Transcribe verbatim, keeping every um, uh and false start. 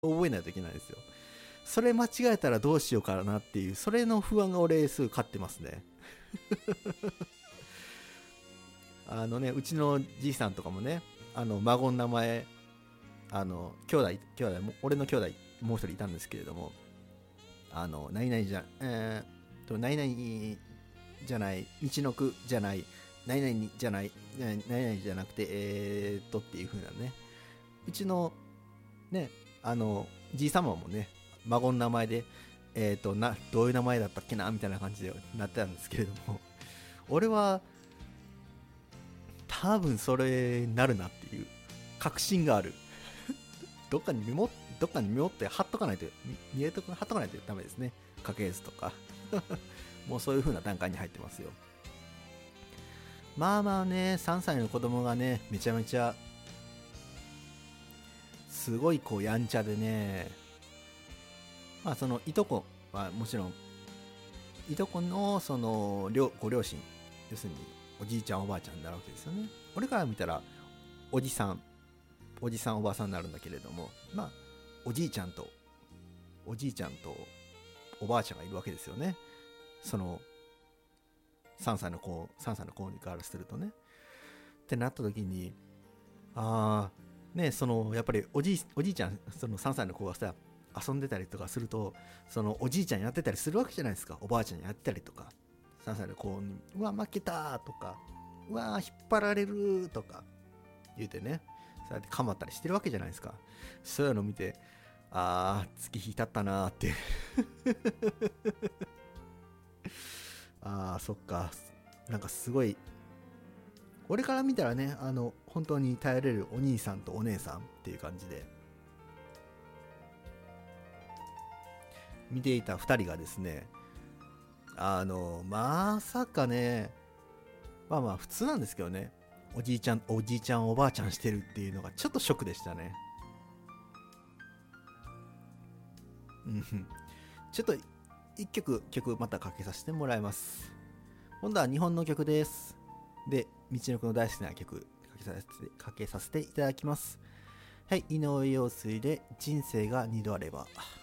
覚えないといけないんですよ。それ間違えたらどうしようかなっていう、それの不安が俺すぐ勝ってますね。あのね、うちのじいさんとかもね、あの孫の名前、あの兄弟兄弟も俺の兄弟もう一人いたんですけれども、あの何々じゃえー、と何々じゃない、道のくじゃない、何々じゃない、何々じゃなくてえーっとっていう風なね、うちのね、あのじいさまもね、孫の名前でえーっとなどういう名前だったっけなみたいな感じでなってたんですけれども、俺は多分それになるなっていう確信がある。どっかにメモどっかにメモって貼っとかないと、見えとく貼っとかないとダメですね。家系図とか。もうそういう風な段階に入ってますよ。まあまあね、さんさいの子供がね、めちゃめちゃすごいこうやんちゃでね、まあそのいとこはもちろん、いとこのその両ご両親、要するにおじいちゃんおばあちゃんになるわけですよね。俺から見たらおじさんおじさんおばあさんになるんだけれども、まあおじいちゃんとおじいちゃんとおばあちゃんがいるわけですよね。そのさんさいの子さんさいの子からするとね。ってなった時に、ああね、そのやっぱりおじいおじいちゃん、そのさんさいの子がさ遊んでたりとかすると、そのおじいちゃんやってたりするわけじゃないですか。おばあちゃんやってたりとか、さんさいの子にうわ負けたとか、うわ引っ張られるとか言うてね、そうやってかまったりしてるわけじゃないですか。そういうのを見て、ああ月日経ったなーってああそっか、なんかすごい、俺から見たらね、あの本当に頼れるお兄さんとお姉さんっていう感じで見ていたふたりがですね、あのまさかね、まあまあ普通なんですけどね、おじいちゃんおじいちゃんおばあちゃんしてるっていうのがちょっとショックでしたね。うん、ちょっと一曲曲またかけさせてもらいます。今度は日本の曲です。で、道のくの大好きな曲かけさせてかけさせていただきます。はい、井上陽水で人生が二度あれば。